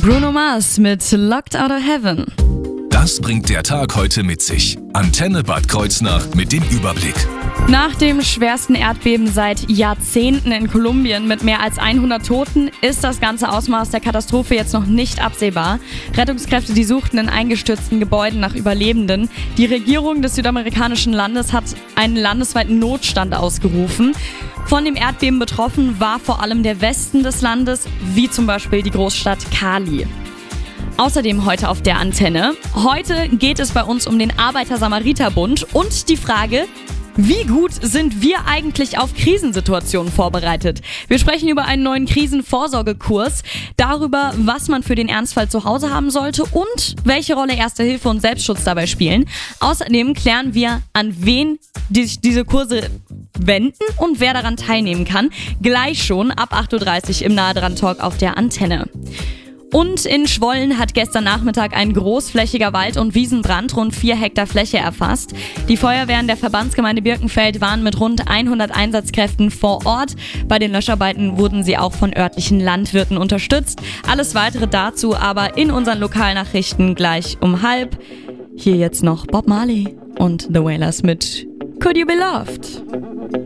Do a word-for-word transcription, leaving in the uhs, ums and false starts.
Bruno Mars mit Locked Out of Heaven. Das bringt der Tag heute mit sich. Antenne Bad Kreuznach mit dem Überblick. Nach dem schwersten Erdbeben seit Jahrzehnten in Kolumbien mit mehr als hundert Toten ist das ganze Ausmaß der Katastrophe jetzt noch nicht absehbar. Rettungskräfte, die suchten in eingestürzten Gebäuden nach Überlebenden. Die Regierung des südamerikanischen Landes hat einen landesweiten Notstand ausgerufen. Von dem Erdbeben betroffen war vor allem der Westen des Landes, wie zum Beispiel die Großstadt Cali. Außerdem heute auf der Antenne. Heute geht es bei uns um den Arbeiter-Samariter-Bund und die Frage, wie gut sind wir eigentlich auf Krisensituationen vorbereitet? Wir sprechen über einen neuen Krisenvorsorgekurs, darüber, was man für den Ernstfall zu Hause haben sollte und welche Rolle Erste Hilfe und Selbstschutz dabei spielen. Außerdem klären wir, an wen sich diese Kurse wenden und wer daran teilnehmen kann. Gleich schon ab acht Uhr dreißig im Nahe dran Talk auf der Antenne. Und in Schwollen hat gestern Nachmittag ein großflächiger Wald- und Wiesenbrand rund vier Hektar Fläche erfasst. Die Feuerwehren der Verbandsgemeinde Birkenfeld waren mit rund hundert Einsatzkräften vor Ort. Bei den Löscharbeiten wurden sie auch von örtlichen Landwirten unterstützt. Alles Weitere dazu aber in unseren Lokalnachrichten gleich um halb. Hier jetzt noch Bob Marley und The Wailers mit Could You Be Loved?